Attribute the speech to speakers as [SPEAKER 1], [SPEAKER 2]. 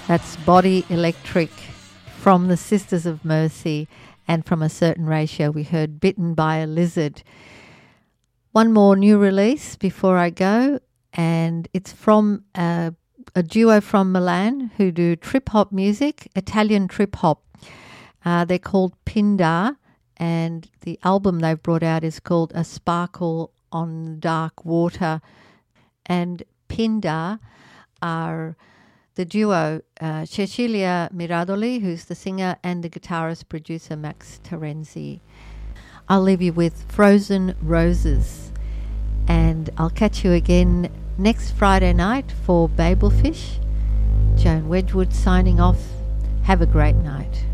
[SPEAKER 1] That's Body Electric from the Sisters of Mercy, and from A Certain Ratio we heard Bitten by a Lizard. One more new release before I go, and it's from a duo from Milan who do trip-hop music, Italian trip-hop. They're called Pindar, and the album they've brought out is called A Sparkle on Dark Water. And Pindar are the duo Cecilia Miradoli, who's the singer, and the guitarist producer Max Terenzi. I'll leave you with Frozen Roses, and I'll catch you again next Friday night for Babelfish. Joan Wedgwood signing off. Have a great night.